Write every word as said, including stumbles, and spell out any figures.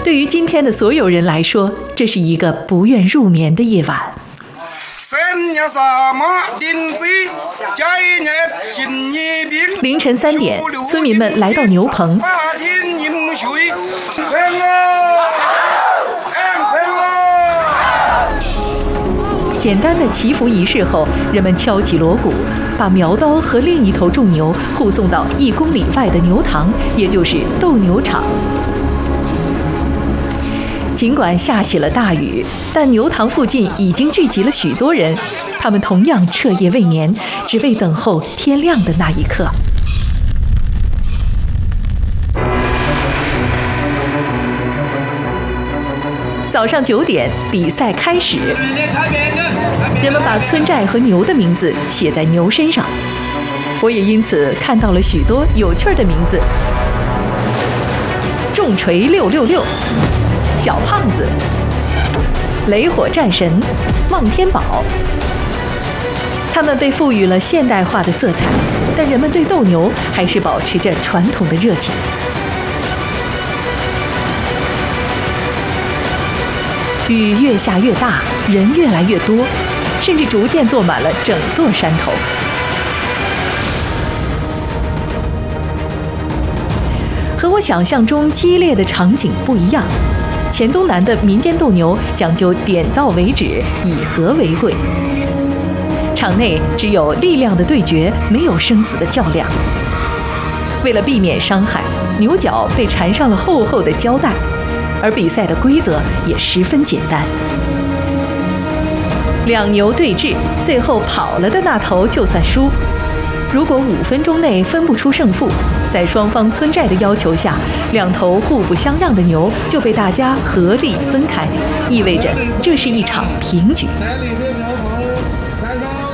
对于今天的所有人来说，这是一个不愿入眠的夜晚。凌晨三点，村民们来到牛棚。简单的祈福仪式后，人们敲起锣鼓，把苗刀和另一头重牛护送到一公里外的牛塘，也就是斗牛场。尽管下起了大雨，但牛塘附近已经聚集了许多人，他们同样彻夜未眠，只为等候天亮的那一刻。早上九点，比赛开始。人们把村寨和牛的名字写在牛身上，我也因此看到了许多有趣的名字：重锤六六六、小胖子、雷火战神、望天宝。他们被赋予了现代化的色彩，但人们对斗牛还是保持着传统的热情。雨越下越大，人越来越多，甚至逐渐坐满了整座山头。和我想象中激烈的场景不一样，黔东南的民间斗牛讲究点到为止，以和为贵。场内只有力量的对决，没有生死的较量。为了避免伤害，牛角被缠上了厚厚的胶带。而比赛的规则也十分简单，两牛对峙，最后跑了的那头就算输。如果五分钟内分不出胜负，在双方村寨的要求下，两头互不相让的牛就被大家合力分开，意味着这是一场平局。